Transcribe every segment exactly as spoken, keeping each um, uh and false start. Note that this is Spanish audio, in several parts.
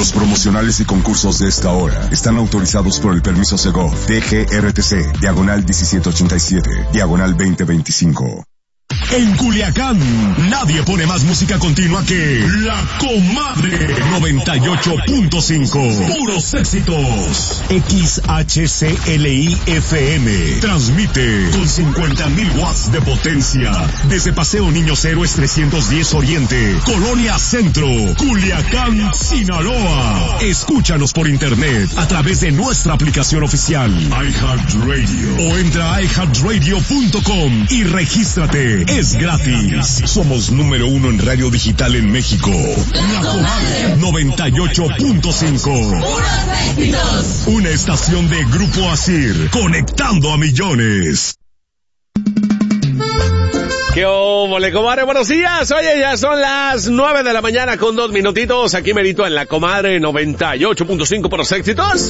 Los promocionales y concursos de esta hora están autorizados por el permiso Segov D G R T C, diagonal diecisiete ochenta y siete, diagonal veinte veinticinco. En Culiacán, nadie pone más música continua que La Comadre noventa y ocho punto cinco. Puros éxitos. X H C L I F M. Transmite con cincuenta mil watts de potencia. Desde Paseo Niños Héroes trescientos diez Oriente, Colonia Centro, Culiacán, Sinaloa. Escúchanos por internet a través de nuestra aplicación oficial iHeartRadio o entra a i heart radio punto com y regístrate. Es gratis. Somos número uno en radio digital en México. La Comadre noventa y ocho punto cinco. Una estación de Grupo Asir, conectando a millones. ¿Qué óvole, comadre? Buenos días. Oye, ya son las nueve de la mañana con dos minutitos. Aquí merito en La Comadre noventa y ocho punto cinco por los éxitos.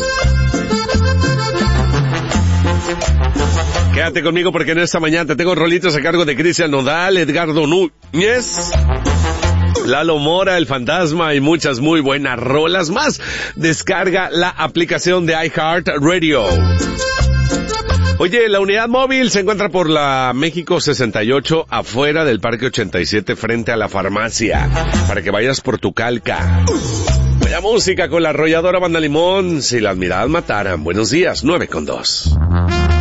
Quédate conmigo porque en esta mañana te tengo rolitos a cargo de Cristian Nodal, Edgardo Núñez, Lalo Mora, El Fantasma y muchas muy buenas rolas más. Descarga la aplicación de iHeartRadio. Oye, la unidad móvil se encuentra por la México sesenta y ocho, afuera del Parque ochenta y siete, frente a la farmacia, para que vayas por tu calca. Vaya música con la arrolladora Banda Limón, si las miradas mataran. Buenos días, nueve con dos.